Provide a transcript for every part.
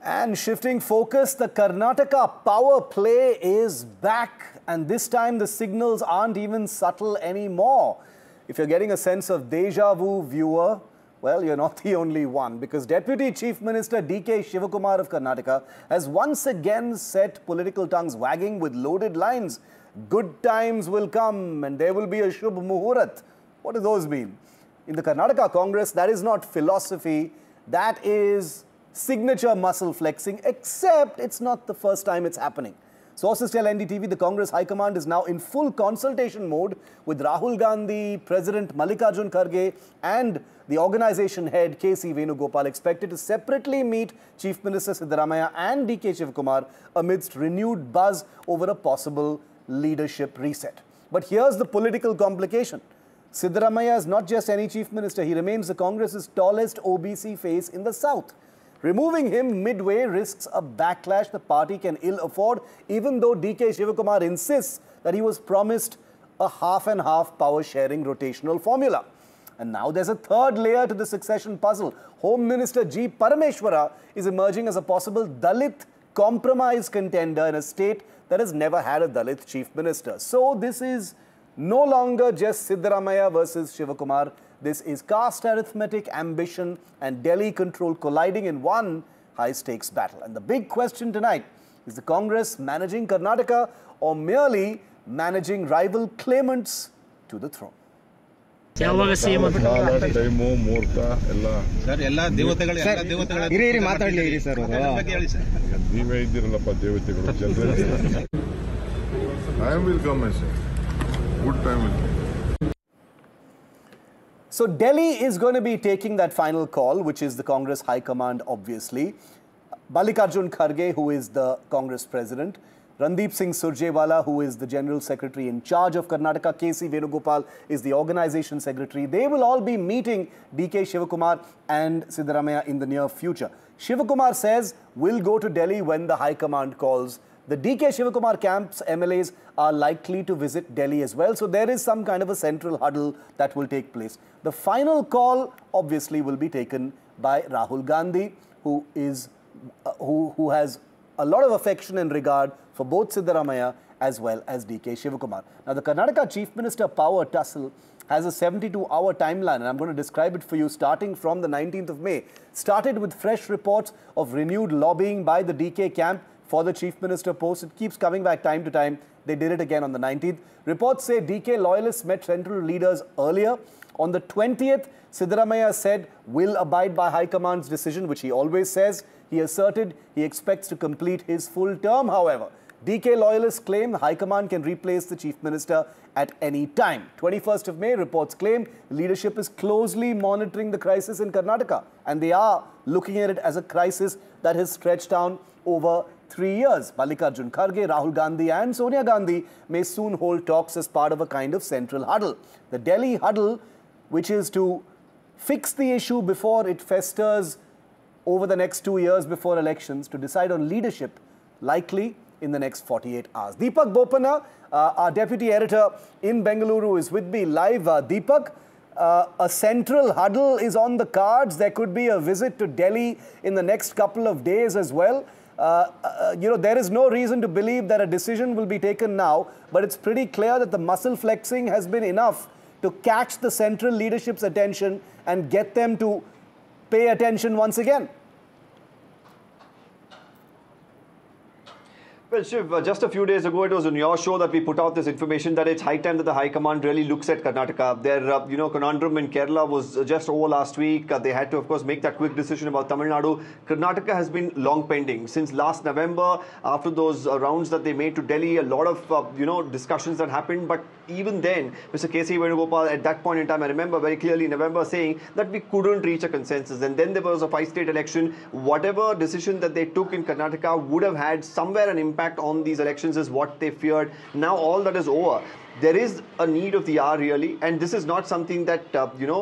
And shifting focus, the Karnataka power play is back. And this time the signals aren't even subtle anymore. If you're getting a sense of deja vu, viewer, well, you're not the only one, because Deputy Chief Minister D.K. Shivakumar of Karnataka has once again set political tongues wagging with loaded lines. Good times will come and there will be a Shubh Muhurat. What do those mean? In the Karnataka Congress, that is not philosophy, that is signature muscle flexing, except it's not the first time it's happening. Sources tell NDTV the Congress High Command is now in full consultation mode with Rahul Gandhi, President Mallikarjun Kharge and the organization head KC Venugopal expected to separately meet Chief Minister Siddaramaiah and D.K. Shivakumar amidst renewed buzz over a possible leadership reset. But here's the political complication. Siddaramaiah is not just any Chief Minister, he remains the Congress's tallest OBC face in the South. Removing him midway risks a backlash the party can ill afford, even though D.K. Shivakumar insists that he was promised a half-and-half power-sharing rotational formula. And now there's a third layer to the succession puzzle. Home Minister G. Parameshwara is emerging as a possible Dalit compromise contender in a state that has never had a Dalit Chief Minister. So this is no longer just Siddaramaiah versus Shivakumar. This is caste arithmetic, ambition and Delhi control colliding in one high-stakes battle. And the big question tonight, is the Congress managing Karnataka or merely managing rival claimants to the throne? Time will come, I say. Good time will come. So Delhi is going to be taking that final call, which is the Congress High Command, obviously. Mallikarjun Kharge, who is the Congress President, Randeep Singh Surjewala, who is the General Secretary in charge of Karnataka, KC Venugopal is the Organization Secretary. They will all be meeting D.K. Shivakumar and Siddaramaiah in the near future. Shivakumar says we'll go to Delhi when the High Command calls. The D.K. Shivakumar camp's MLAs are likely to visit Delhi as well. So there is some kind of a central huddle that will take place. The final call obviously will be taken by Rahul Gandhi, who has a lot of affection and regard for both Siddaramaiah as well as D.K. Shivakumar. Now the Karnataka Chief Minister power tussle has a 72-hour timeline, and I'm going to describe it for you starting from the 19th of May. Started with fresh reports of renewed lobbying by the D.K. camp for the Chief Minister post. It keeps coming back time to time. They did it again on the 19th. Reports say DK loyalists met central leaders earlier. On the 20th, Siddaramaiah said will abide by High Command's decision, which he always says. He asserted he expects to complete his full term, however. DK loyalists claim High Command can replace the Chief Minister at any time. 21st of May, reports claim leadership is closely monitoring the crisis in Karnataka, and they are looking at it as a crisis that has stretched down over 3 years. Mallikarjun Kharge, Rahul Gandhi and Sonia Gandhi may soon hold talks as part of a kind of central huddle. The Delhi huddle, which is to fix the issue before it festers over the next 2 years before elections, to decide on leadership, likely in the next 48 hours. Deepak Bopanna, our deputy editor in Bengaluru, is with me live. Deepak, a central huddle is on the cards. There could be a visit to Delhi in the next couple of days as well. There is no reason to believe that a decision will be taken now, but it's pretty clear that the muscle flexing has been enough to catch the central leadership's attention and get them to pay attention once again. Well, Shiv, just a few days ago, it was on your show that we put out this information that it's high time that the High Command really looks at Karnataka. Their, conundrum in Kerala was just over last week. They had to, of course, make that quick decision about Tamil Nadu. Karnataka has been long pending. Since last November, after those rounds that they made to Delhi, a lot of, discussions that happened. But even then, Mr. KC Venugopal, at that point in time, I remember very clearly in November saying that we couldn't reach a consensus. And then there was a 5-state election. Whatever decision that they took in Karnataka would have had somewhere an impact on these elections is what they feared. Now all that is over. There is a need of the hour really, and this is not something that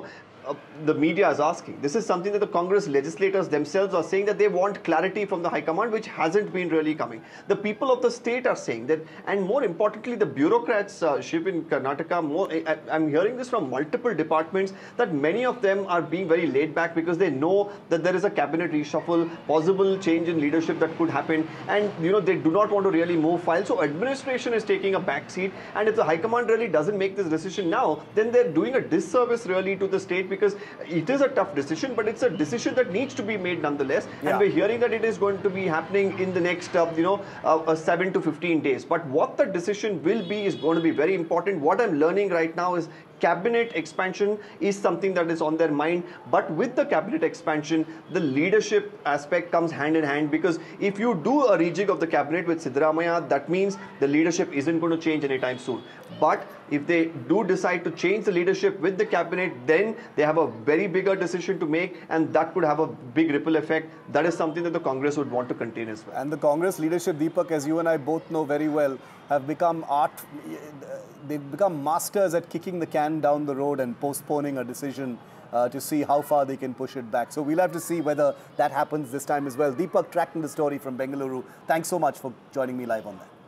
the media is asking. This is something that the Congress legislators themselves are saying, that they want clarity from the High Command, which hasn't been really coming. The people of the state are saying that, and more importantly, the bureaucrats, Shiv, in Karnataka, I'm hearing this from multiple departments, that many of them are being very laid back because they know that there is a cabinet reshuffle, possible change in leadership that could happen, and they do not want to really move files. So administration is taking a back seat, and if the High Command really doesn't make this decision now, then they're doing a disservice really to the state, because it is a tough decision, but it's a decision that needs to be made nonetheless. Yeah. And we're hearing that it is going to be happening in the next 7 to 15 days. But what the decision will be is going to be very important. What I'm learning right now is cabinet expansion is something that is on their mind, but with the cabinet expansion, the leadership aspect comes hand in hand, because if you do a rejig of the cabinet with Siddaramaiah, that means the leadership isn't going to change anytime soon. But if they do decide to change the leadership with the cabinet, then they have a very bigger decision to make, and that could have a big ripple effect. That is something that the Congress would want to contain as well. And the Congress leadership, Deepak, as you and I both know very well, have become they've become masters at kicking the can down the road and postponing a decision to see how far they can push it back. So we'll have to see whether that happens this time as well. Deepak tracking the story from Bengaluru. Thanks so much for joining me live on that.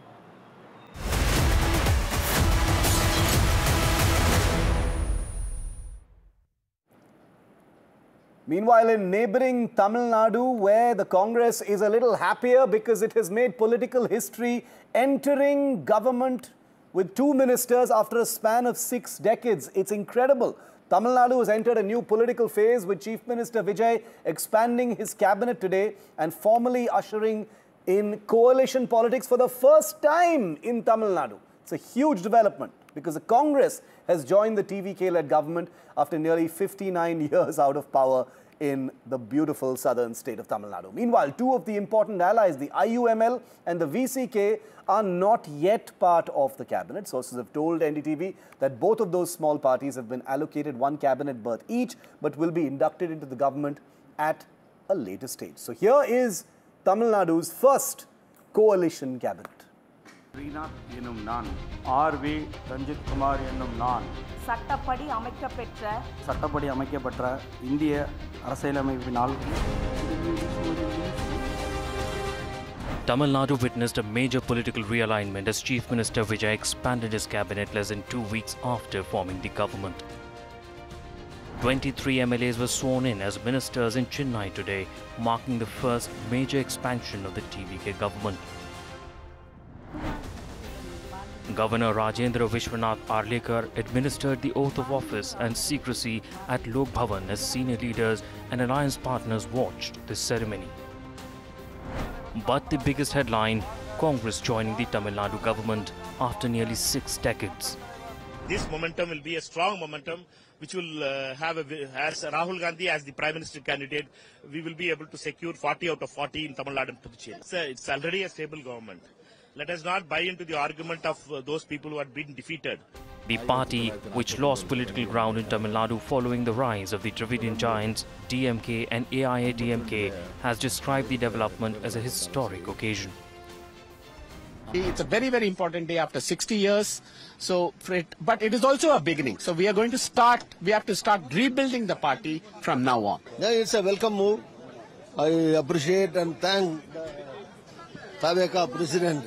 Meanwhile, in neighbouring Tamil Nadu, where the Congress is a little happier because it has made political history, entering government with 2 ministers after a span of 6 decades. It's incredible. Tamil Nadu has entered a new political phase with Chief Minister Vijay expanding his cabinet today and formally ushering in coalition politics for the first time in Tamil Nadu. It's a huge development because the Congress has joined the TVK-led government after nearly 59 years out of power in the beautiful southern state of Tamil Nadu. Meanwhile, two of the important allies, the IUML and the VCK, are not yet part of the cabinet. Sources have told NDTV that both of those small parties have been allocated one cabinet berth each, but will be inducted into the government at a later stage. So here is Tamil Nadu's first coalition cabinet. Srinath என்னும் நான் RV Ranjith Kumar என்னும் நான் சட்டப்படி அமைக்கப்பட்ட இந்திய அரசியலமைப்பினால் Tamil Nadu witnessed a major political realignment as Chief Minister Vijay expanded his cabinet less than 2 weeks after forming the government. 23 MLAs were sworn in as ministers in Chennai today, marking the first major expansion of the TVK government. Governor Rajendra Vishwanath Arlekar administered the oath of office and secrecy at Lok Bhavan as senior leaders and alliance partners watched this ceremony. But the biggest headline, Congress joining the Tamil Nadu government after nearly 6 decades. This momentum will be a strong momentum which will as Rahul Gandhi as the Prime Minister candidate, we will be able to secure 40 out of 40 in Tamil Nadu and Puducherry. It's already a stable government. Let us not buy into the argument of those people who had been defeated. The party, which lost political ground in Tamil Nadu following the rise of the Dravidian giants DMK and AIADMK, has described the development as a historic occasion. It's a very, very important day after 60 years. But it is also a beginning. So we have to start rebuilding the party from now on. Yeah, it's a welcome move. I appreciate and thank Taveka President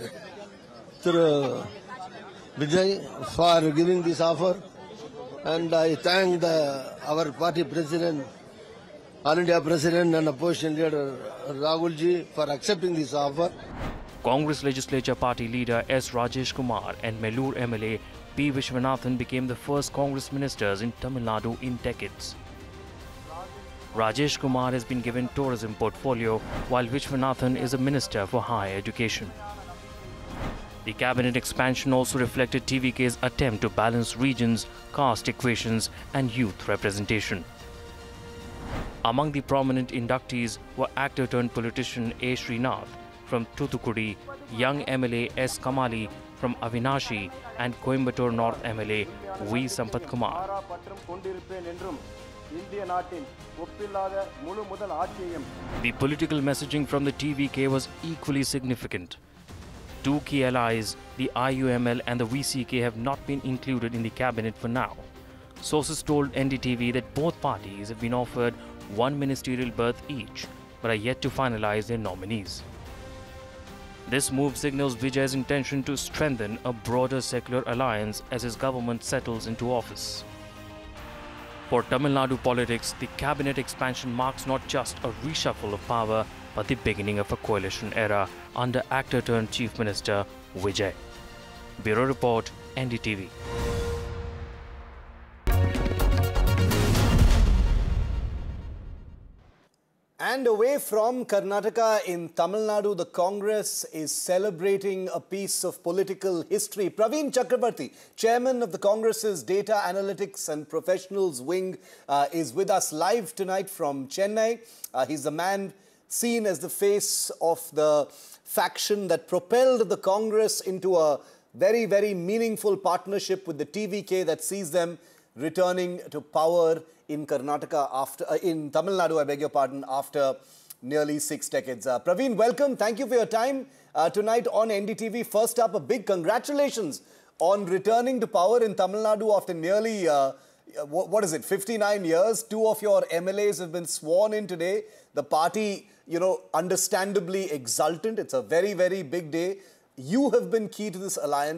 Vijay for giving this offer, and I thank our party president, All India President and opposition leader Rahul Ji for accepting this offer. Congress Legislature Party leader S. Rajesh Kumar and Melur MLA P. Vishwanathan became the first Congress ministers in Tamil Nadu in decades. Rajesh Kumar has been given tourism portfolio, while Vishwanathan is a minister for higher education. The cabinet expansion also reflected TVK's attempt to balance regions, caste equations and youth representation. Among the prominent inductees were actor-turned-politician A. Srinath from Thuthukudi, young MLA S. Kamali from Avinashi and Coimbatore North MLA V. Sampath Kumar. The political messaging from the TVK was equally significant. Two key allies, the IUML and the VCK, have not been included in the cabinet for now. Sources told NDTV that both parties have been offered one ministerial berth each, but are yet to finalize their nominees. This move signals Vijay's intention to strengthen a broader secular alliance as his government settles into office. For Tamil Nadu politics, the cabinet expansion marks not just a reshuffle of power, but the beginning of a coalition era under actor-turned-Chief Minister Vijay. Bureau Report, NDTV. And away from Karnataka, in Tamil Nadu, the Congress is celebrating a piece of political history. Praveen Chakrabarti, chairman of the Congress's Data Analytics and Professionals Wing, is with us live tonight from Chennai. He's the man seen as the face of the faction that propelled the Congress into a very, very meaningful partnership with the TVK that sees them returning to power in Karnataka after, in Tamil Nadu, I beg your pardon, after nearly 6 decades. Praveen, welcome. Thank you for your time tonight on NDTV. First up, a big congratulations on returning to power in Tamil Nadu after nearly, what is it, 59 years. 2 of your MLAs have been sworn in today. The party, you know, understandably exultant. It's a very, very big day. You have been key to this alliance.